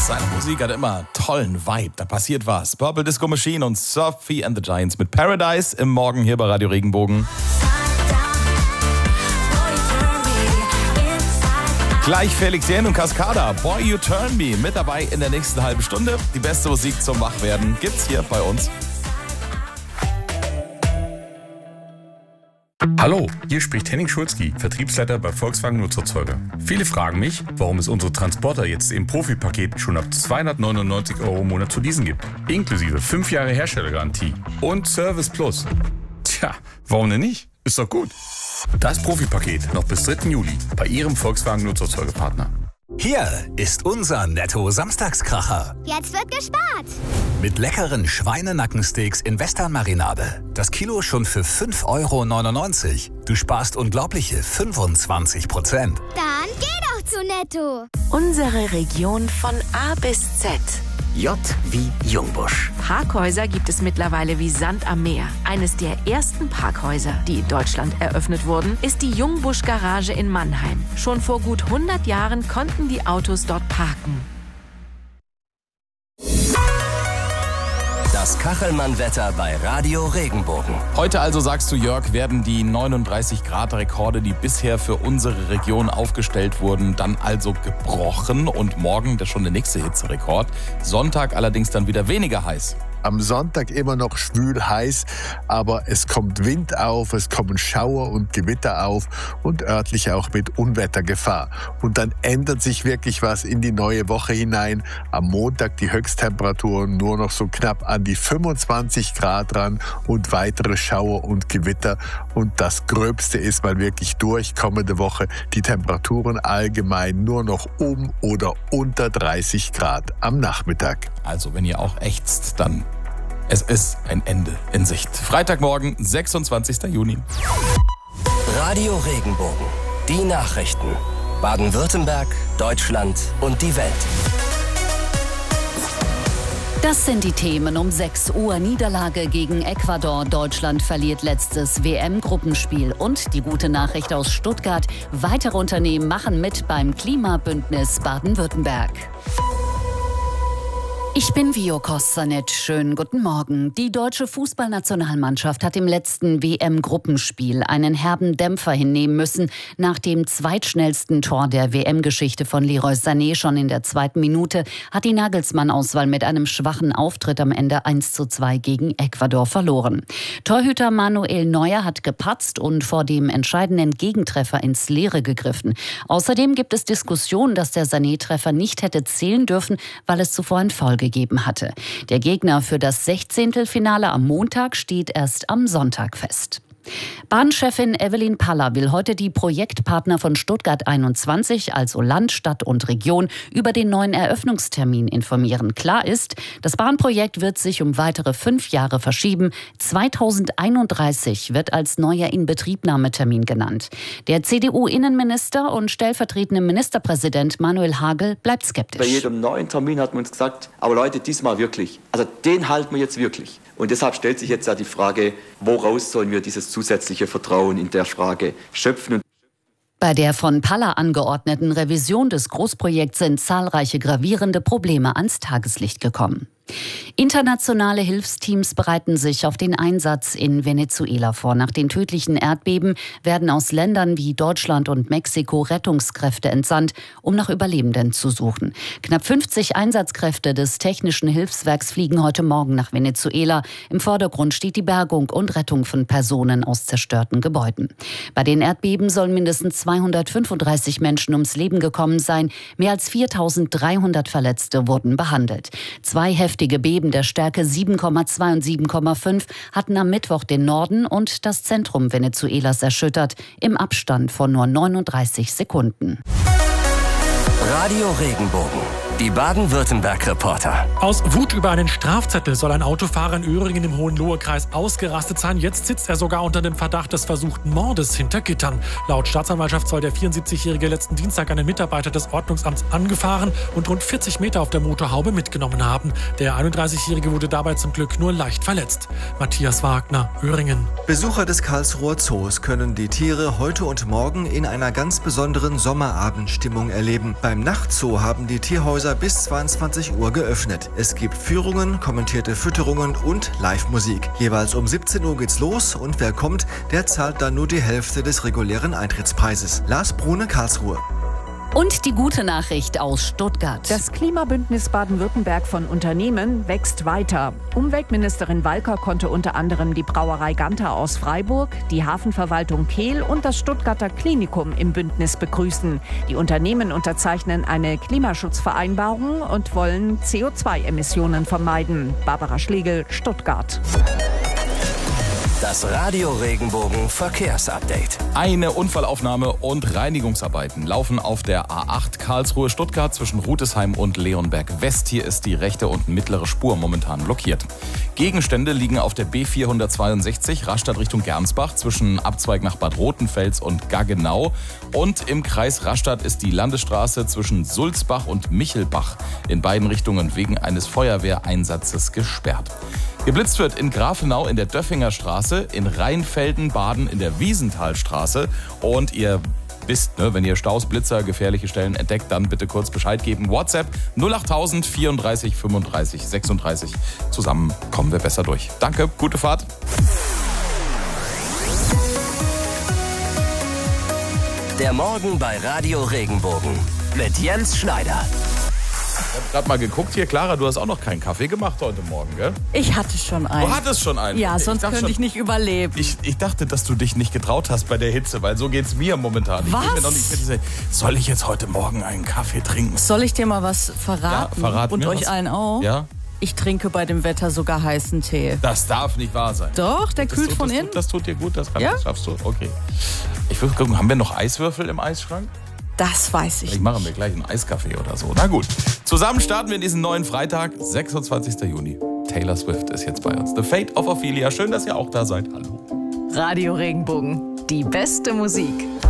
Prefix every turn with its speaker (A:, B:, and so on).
A: Seine Musik hat immer tollen Vibe, da passiert was. Purple Disco Machine und Sophie and the Giants mit Paradise im Morgen hier bei Radio Regenbogen. Gleich Felix Jähn und Cascada, Boy You Turn Me, mit dabei in der nächsten halben Stunde. Die beste Musik zum Wachwerden gibt's hier bei uns.
B: Hallo, hier spricht Henning Schulzki, Vertriebsleiter bei Volkswagen Nutzerzeuger. Viele fragen mich, warum es unsere Transporter jetzt im Profipaket schon ab 299 € im Monat zu leasen gibt. Inklusive 5 Jahre Herstellergarantie und Service Plus. Tja, warum denn nicht? Ist doch gut. Das Profipaket noch bis 3. Juli bei Ihrem Volkswagen Nutzerzeugerpartner.
C: Hier ist unser Netto-Samstagskracher.
D: Jetzt wird gespart.
C: Mit leckeren Schweinenackensteaks in Western-Marinade. Das Kilo schon für 5,99 €. Du sparst unglaubliche 25%.
D: Dann geh doch zu Netto.
E: Unsere Region von A bis Z.
C: J wie Jungbusch.
E: Parkhäuser gibt es mittlerweile wie Sand am Meer. Eines der ersten Parkhäuser, die in Deutschland eröffnet wurden, ist die Jungbusch-Garage in Mannheim. Schon vor gut 100 Jahren konnten die Autos dort parken.
C: Das Kachelmann-Wetter bei Radio Regenbogen.
A: Heute also, sagst du Jörg, werden die 39-Grad-Rekorde, die bisher für unsere Region aufgestellt wurden, dann also gebrochen. Und morgen, das ist schon der nächste Hitzerekord. Sonntag allerdings dann wieder weniger heiß.
F: Am Sonntag immer noch schwül heiß, aber es kommt Wind auf, es kommen Schauer und Gewitter auf und örtlich auch mit Unwettergefahr. Und dann ändert sich wirklich was in die neue Woche hinein. Am Montag die Höchsttemperaturen nur noch so knapp an die 25 Grad ran und weitere Schauer und Gewitter. Und das Gröbste ist mal wirklich durch. Kommende Woche die Temperaturen allgemein nur noch um oder unter 30 Grad am Nachmittag.
A: Also wenn ihr auch ächzt, dann es ist ein Ende in Sicht. Freitagmorgen, 26. Juni.
C: Radio Regenbogen. Die Nachrichten. Baden-Württemberg, Deutschland und die Welt.
G: Das sind die Themen um 6 Uhr. Niederlage gegen Ecuador. Deutschland verliert letztes WM-Gruppenspiel. Und die gute Nachricht aus Stuttgart. Weitere Unternehmen machen mit beim Klimabündnis Baden-Württemberg. Ich bin Vio Kostanet. Schönen guten Morgen. Die deutsche Fußballnationalmannschaft hat im letzten WM-Gruppenspiel einen herben Dämpfer hinnehmen müssen. Nach dem zweitschnellsten Tor der WM-Geschichte von Leroy Sané schon in der 2. Minute hat die Nagelsmann-Auswahl mit einem schwachen Auftritt am Ende 1:2 gegen Ecuador verloren. Torhüter Manuel Neuer hat gepatzt und vor dem entscheidenden Gegentreffer ins Leere gegriffen. Außerdem gibt es Diskussionen, dass der Sané-Treffer nicht hätte zählen dürfen, weil es zuvor ein Foul gegeben hatte. Der Gegner für das 16. am Montag steht erst am Sonntag fest. Bahnchefin Evelyn Paller will heute die Projektpartner von Stuttgart 21, also Land, Stadt und Region, über den neuen Eröffnungstermin informieren. Klar ist, das Bahnprojekt wird sich um weitere 5 Jahre verschieben. 2031 wird als neuer Inbetriebnahmetermin genannt. Der CDU-Innenminister und stellvertretende Ministerpräsident Manuel Hagel bleibt skeptisch.
H: Bei jedem neuen Termin hat man uns gesagt, aber Leute, diesmal wirklich. Also den halten wir jetzt wirklich. Und deshalb stellt sich jetzt ja die Frage, woraus sollen wir dieses zusätzliche Vertrauen in der Frage schöpfen?
G: Bei der von Paller angeordneten Revision des Großprojekts sind zahlreiche gravierende Probleme ans Tageslicht gekommen. Internationale Hilfsteams bereiten sich auf den Einsatz in Venezuela vor. Nach den tödlichen Erdbeben werden aus Ländern wie Deutschland und Mexiko Rettungskräfte entsandt, um nach Überlebenden zu suchen. Knapp 50 Einsatzkräfte des Technischen Hilfswerks fliegen heute Morgen nach Venezuela. Im Vordergrund steht die Bergung und Rettung von Personen aus zerstörten Gebäuden. Bei den Erdbeben sollen mindestens 235 Menschen ums Leben gekommen sein. Mehr als 4.300 Verletzte wurden behandelt. 2 heftige Beben der Stärke 7,2 und 7,5 hatten am Mittwoch den Norden und das Zentrum Venezuelas erschüttert, im Abstand von nur 39 Sekunden.
C: Radio Regenbogen. Die Baden-Württemberg-Reporter.
I: Aus Wut über einen Strafzettel soll ein Autofahrer in Öhringen im Hohenlohe-Kreis ausgerastet sein. Jetzt sitzt er sogar unter dem Verdacht des versuchten Mordes hinter Gittern. Laut Staatsanwaltschaft soll der 74-Jährige letzten Dienstag einen Mitarbeiter des Ordnungsamts angefahren und rund 40 Meter auf der Motorhaube mitgenommen haben. Der 31-Jährige wurde dabei zum Glück nur leicht verletzt. Matthias Wagner, Öhringen.
J: Besucher des Karlsruher Zoos können die Tiere heute und morgen in einer ganz besonderen Sommerabendstimmung erleben. Beim Im Nachtzoo haben die Tierhäuser bis 22 Uhr geöffnet. Es gibt Führungen, kommentierte Fütterungen und Live-Musik. Jeweils um 17 Uhr geht's los und wer kommt, der zahlt dann nur die Hälfte des regulären Eintrittspreises. Lars Brune, Karlsruhe.
G: Und die gute Nachricht aus Stuttgart.
K: Das Klimabündnis Baden-Württemberg von Unternehmen wächst weiter. Umweltministerin Walker konnte unter anderem die Brauerei Ganter aus Freiburg, die Hafenverwaltung Kehl und das Stuttgarter Klinikum im Bündnis begrüßen. Die Unternehmen unterzeichnen eine Klimaschutzvereinbarung und wollen CO2-Emissionen vermeiden. Barbara Schlegel, Stuttgart.
L: Das Radio Regenbogen Verkehrsupdate.
A: Eine Unfallaufnahme und Reinigungsarbeiten laufen auf der A8 Karlsruhe-Stuttgart zwischen Rutesheim und Leonberg West. Hier ist die rechte und mittlere Spur momentan blockiert. Gegenstände liegen auf der B462 Rastatt Richtung Gernsbach zwischen Abzweig nach Bad Rotenfels und Gaggenau. Und im Kreis Rastatt ist die Landesstraße zwischen Sulzbach und Michelbach in beiden Richtungen wegen eines Feuerwehreinsatzes gesperrt. Geblitzt wird in Grafenau in der Döffinger Straße, in Rheinfelden-Baden in der Wiesenthalstraße. Und ihr wisst, ne, wenn ihr Staus, Blitzer, gefährliche Stellen entdeckt, dann bitte kurz Bescheid geben. WhatsApp 08000 34 35 36. Zusammen kommen wir besser durch. Danke, gute Fahrt.
L: Der Morgen bei Radio Regenbogen mit Jens Schneider.
A: Ich habe gerade mal geguckt hier. Clara, du hast auch noch keinen Kaffee gemacht heute Morgen, gell?
M: Ich hatte schon einen.
A: Du hattest schon einen?
M: Ja, sonst könnte ich nicht überleben.
A: Ich dachte, dass du dich nicht getraut hast bei der Hitze, weil so geht's mir momentan.
M: Was?
A: Ich bin mir noch nicht, soll ich jetzt heute Morgen einen Kaffee trinken?
M: Soll ich dir mal was verraten?
A: Ja, verrat
M: und
A: mir
M: euch
A: was.
M: Allen auch?
A: Ja?
M: Ich trinke bei dem Wetter sogar heißen Tee.
A: Das darf nicht wahr sein.
M: Doch, der kühlt von innen.
A: Das tut dir gut, das
M: Ja?
A: schaffst du. Okay. Ich will gucken, haben wir noch Eiswürfel im Eisschrank?
M: Das weiß ich
A: Vielleicht machen wir gleich einen Eiskaffee oder so. Na gut. Zusammen starten wir in diesen neuen Freitag, 26. Juni. Taylor Swift ist jetzt bei uns. The Fate of Ophelia. Schön, dass ihr auch da seid. Hallo.
E: Radio Regenbogen. Die beste Musik.